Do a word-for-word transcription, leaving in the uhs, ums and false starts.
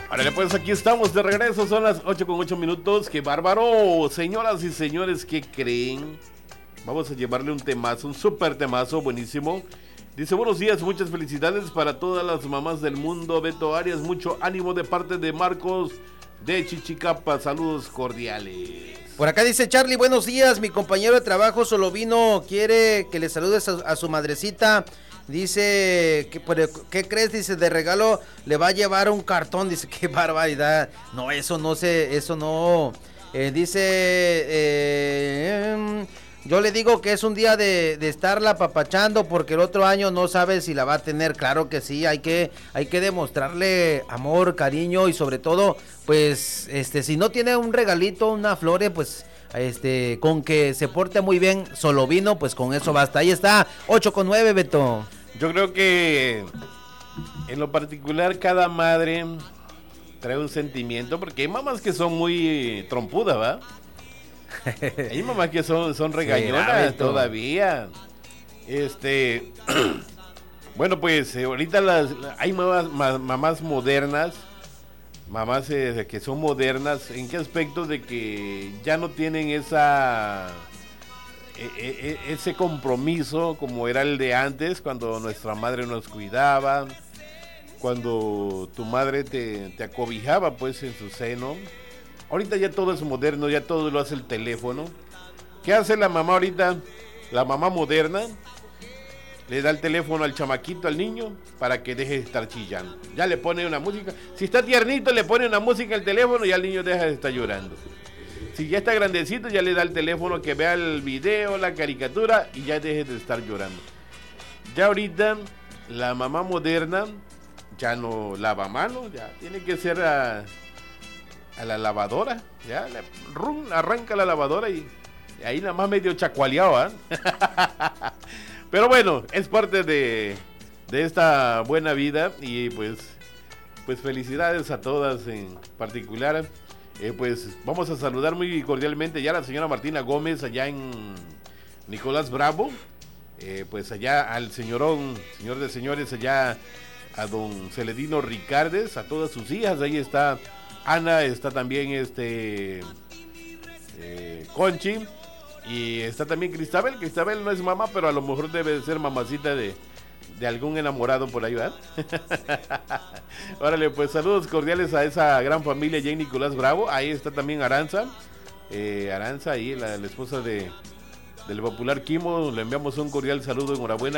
Órale, pues aquí estamos de regreso, son las ocho con ocho minutos. ¡Qué bárbaro! Señoras y señores, ¿qué creen? Vamos a llevarle un temazo, un súper temazo, buenísimo. Dice, buenos días, muchas felicidades para todas las mamás del mundo. Beto Arias, mucho ánimo de parte de Marcos de Chichicapa, saludos cordiales. Por acá dice Charlie, buenos días, mi compañero de trabajo solo vino, quiere que le saludes a, a su madrecita. Dice, ¿qué, ¿qué crees? Dice, de regalo le va a llevar un cartón. Dice, qué barbaridad. No, eso no sé, eso no. Eh, dice, eh, yo le digo que es un día de, de estarla apapachando porque el otro año no sabe si la va a tener. Claro que sí, hay que, hay que demostrarle amor, cariño y sobre todo, pues, este, si no tiene un regalito, una flore, pues... Este, con que se porte muy bien, solo vino, pues con eso basta. Ahí está, ocho con nueve, Beto. Yo creo que en lo particular cada madre trae un sentimiento, porque hay mamás que son muy trompudas, ¿va? Hay mamás que son, son regañonas sí, todavía. Este, bueno, pues ahorita las hay mamás, mamás modernas. Mamás eh, que son modernas, ¿en qué aspecto? De que ya no tienen esa e, e, ese compromiso como era el de antes, cuando nuestra madre nos cuidaba, cuando tu madre te, te acobijaba pues en su seno. Ahorita ya todo es moderno, ya todo lo hace el teléfono. ¿Qué hace la mamá ahorita? La mamá moderna le da el teléfono al chamaquito, al niño, para que deje de estar chillando. Ya le pone una música. Si está tiernito, le pone una música al teléfono y al niño deja de estar llorando. Si ya está grandecito, ya le da el teléfono que vea el video, la caricatura y ya deje de estar llorando. Ya ahorita, la mamá moderna ya no lava mano, ya tiene que ser a, a la lavadora. Ya le, rum, arranca la lavadora y, y ahí nada más medio chacualeado, ¿eh? Pero bueno, es parte de, de esta buena vida y pues, pues felicidades a todas en particular. Eh, pues vamos a saludar muy cordialmente ya a la señora Martina Gómez allá en Nicolás Bravo. Eh, pues allá al señorón, señor de señores, allá a don Celedino Ricardes, a todas sus hijas. Ahí está Ana, está también este eh, Conchi. Y está también Cristabel. Cristabel no es mamá, pero a lo mejor debe ser mamacita de, de algún enamorado por ahí, ¿verdad? Órale, pues saludos cordiales a esa gran familia ya en Nicolás Bravo. Ahí está también Aranza. Eh, Aranza, ahí la, la esposa de del popular Quimo. Le enviamos un cordial saludo, enhorabuena.